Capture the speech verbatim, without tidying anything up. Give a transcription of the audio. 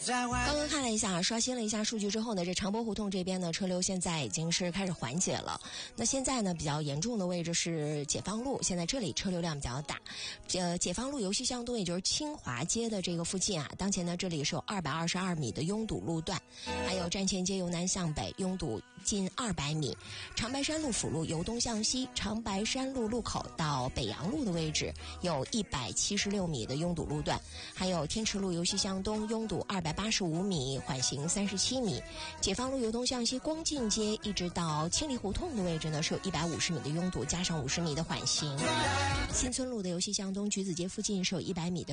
刚刚看了一下，刷新了一下数据之后呢，这长波胡同这边呢，车流现在已经是开始缓解了。那现在呢，比较严重的位置是解放路，现在这里车流量比较大。呃，解放路由西向东，也就是清华街的这个附近啊，当前呢这里是有二百二十二米的拥堵路段，还有站前街由南向北拥堵近二百米，长白山路辅路由东向西，长白山路路口到北阳路的位置有一百七十六米的拥堵路段，还有天池路由西向东拥堵二百八十五米，缓行三十七米。解放路由东向西，光进街一直到清理胡同的位置呢，是有一百五十米的拥堵，加上五十米的缓行。新村路的由西向东，橘子街附近是有一百米的